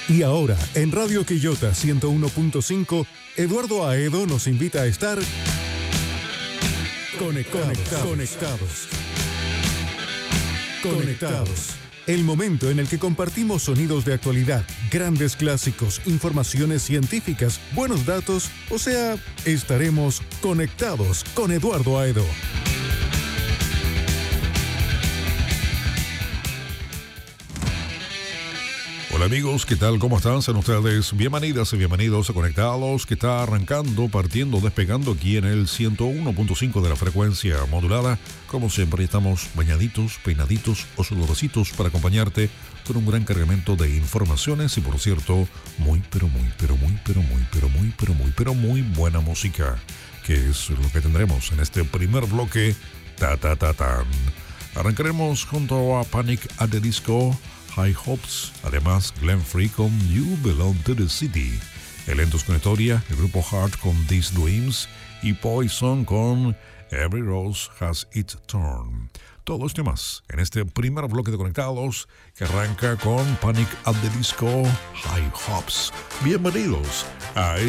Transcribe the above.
Y ahora, en Radio Quillota 101.5, Eduardo Aedo nos invita a estar Conectados. El momento en el que compartimos sonidos de actualidad, grandes clásicos, informaciones científicas, buenos datos, o sea, estaremos conectados con Eduardo Aedo. Hola amigos, ¿qué tal? ¿Cómo están? Sean ustedes bienvenidas y bienvenidos a Conectados, que está arrancando, partiendo, despegando aquí en el 101.5 de la frecuencia modulada. Como siempre, estamos bañaditos, peinaditos o sudorecitos para acompañarte con un gran cargamento de informaciones y, por cierto, muy buena música, que es lo que tendremos en este primer bloque. Tan. Arrancaremos junto a Panic at the Disco, High Hopes, además Glenn Frey con You Belong to the City, Elentos con Historia, el grupo Heart con These Dreams y Poison con Every Rose Has Its Thorn. Todo esto y más en este primer bloque de Conectados, que arranca con Panic at the Disco, High Hopes. Bienvenidos a